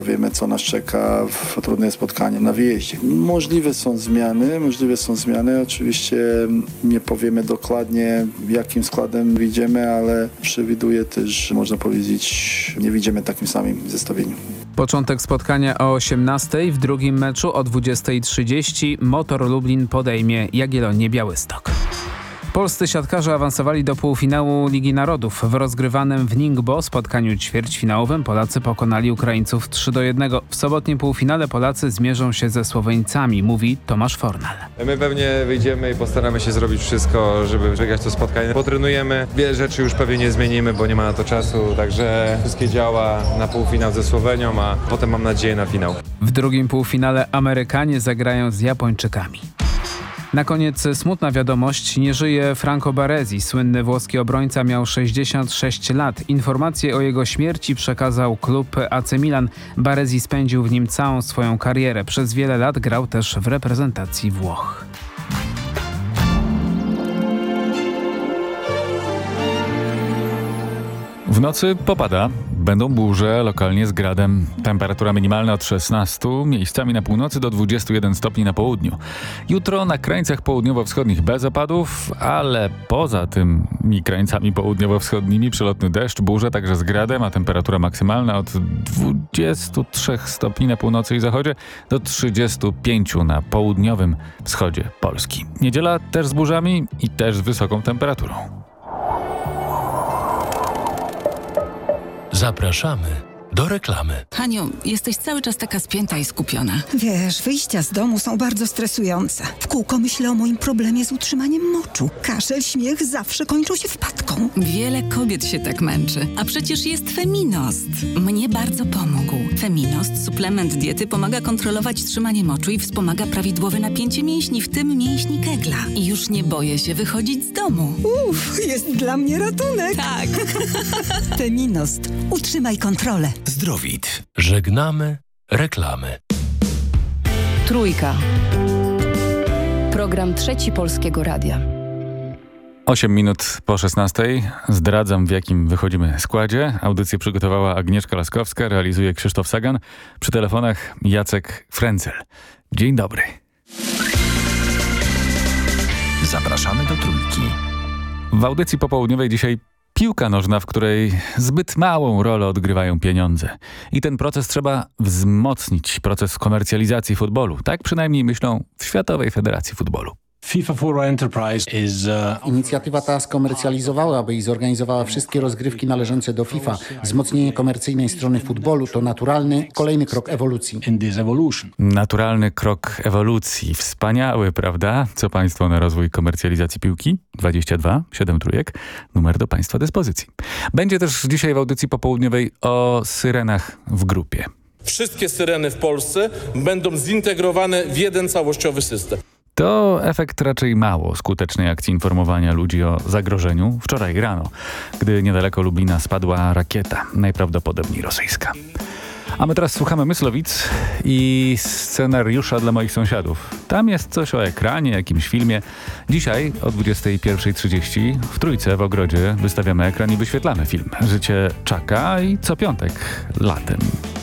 Wiemy, co nas czeka w trudne spotkanie na wyjeździe. Możliwe są zmiany. Oczywiście nie powiemy dokładnie, jakim składem wyjdziemy, ale przewiduję też, można powiedzieć, nie wyjdziemy takim samym zestawieniem. Początek spotkania o 18:00, w drugim meczu o 20:30 Motor Lublin podejmie Jagiellonię Białystok. Polscy siatkarze awansowali do półfinału Ligi Narodów. W rozgrywanym w Ningbo spotkaniu ćwierćfinałowym Polacy pokonali Ukraińców 3-1. W sobotnim półfinale Polacy zmierzą się ze Słoweńcami, mówi Tomasz Fornal. My pewnie wyjdziemy i postaramy się zrobić wszystko, żeby wygrać to spotkanie. Potrenujemy, wiele rzeczy już pewnie nie zmienimy, bo nie ma na to czasu, także wszystkie działa na półfinał ze Słowenią, a potem mam nadzieję na finał. W drugim półfinale Amerykanie zagrają z Japończykami. Na koniec smutna wiadomość, nie żyje Franco Baresi. Słynny włoski obrońca miał 66 lat. Informację o jego śmierci przekazał klub AC Milan. Baresi spędził w nim całą swoją karierę. Przez wiele lat grał też w reprezentacji Włoch. W nocy popada. Będą burze, lokalnie z gradem. Temperatura minimalna od 16, miejscami na północy do 21 stopni na południu. Jutro na krańcach południowo-wschodnich bez opadów, ale poza tymi krańcami południowo-wschodnimi przelotny deszcz, burze także z gradem, a temperatura maksymalna od 23 stopni na północy i zachodzie do 35 na południowym wschodzie Polski. Niedziela też z burzami i też z wysoką temperaturą. Zapraszamy do reklamy. Haniu, jesteś cały czas taka spięta i skupiona. Wiesz, wyjścia z domu są bardzo stresujące. W kółko myślę o moim problemie z utrzymaniem moczu. Kaszel, śmiech zawsze kończą się wpadką. Wiele kobiet się tak męczy. A przecież jest Feminost. Mnie bardzo pomógł. Feminost, suplement diety, pomaga kontrolować trzymanie moczu i wspomaga prawidłowe napięcie mięśni, w tym mięśni Kegla. I już nie boję się wychodzić z domu. Jest dla mnie ratunek. Tak. Feminost. Utrzymaj kontrolę. Zdrowit. Żegnamy reklamy. Trójka. Program Trzeci Polskiego Radia. 8 minut po 16. Zdradzam, w jakim wychodzimy składzie. Audycję przygotowała Agnieszka Laskowska, realizuje Krzysztof Sagan. Przy telefonach Jacek Frencel. Dzień dobry. Zapraszamy do Trójki. W audycji popołudniowej dzisiaj piłka nożna, w której zbyt małą rolę odgrywają pieniądze. I ten proces trzeba wzmocnić, proces komercjalizacji futbolu. Tak przynajmniej myślą w Światowej Federacji Futbolu. FIFA for Enterprise is Inicjatywa ta skomercjalizowałaby i zorganizowała wszystkie rozgrywki należące do FIFA. Wzmocnienie komercyjnej strony futbolu to naturalny, kolejny krok ewolucji. in this evolution. Naturalny krok ewolucji. Wspaniały, prawda? Co państwo na rozwój komercjalizacji piłki? 22 7 trójek. Numer do państwa dyspozycji. Będzie też dzisiaj w audycji popołudniowej o syrenach w grupie. Wszystkie syreny w Polsce będą zintegrowane w jeden całościowy system. To efekt raczej mało skutecznej akcji informowania ludzi o zagrożeniu. Wczoraj rano, gdy niedaleko Lublina spadła rakieta, najprawdopodobniej rosyjska. A my teraz słuchamy Myslowic i scenariusza dla moich sąsiadów. Tam jest coś o ekranie, jakimś filmie. Dzisiaj o 21:30 w Trójce w Ogrodzie wystawiamy ekran i wyświetlamy film Życie Czaka i co piątek latem.